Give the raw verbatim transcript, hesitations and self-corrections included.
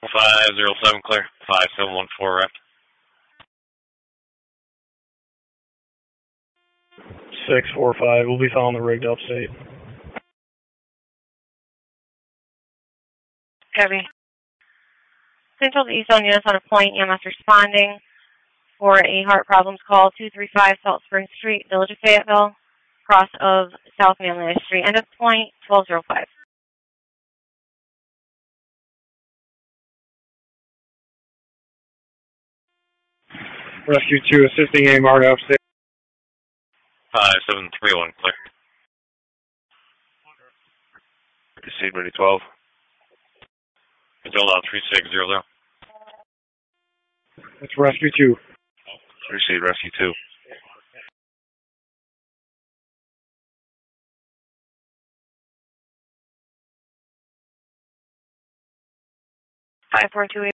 five zero seven clear. five seven one four rep. six four five, we'll be following the rigged upstate. Copy. Central to eastbound units on a point, E M S responding for a heart problems call, two three five Salt Spring Street, Village of Fayetteville, cross of South Manlius Street, end of point, twelve oh five. Rescue two, assisting A M R to upstate. five seven three one clear. Proceed, ready twelve. Delta three six zero zero. That's Rescue two. Proceed, rescue two. five four two eight.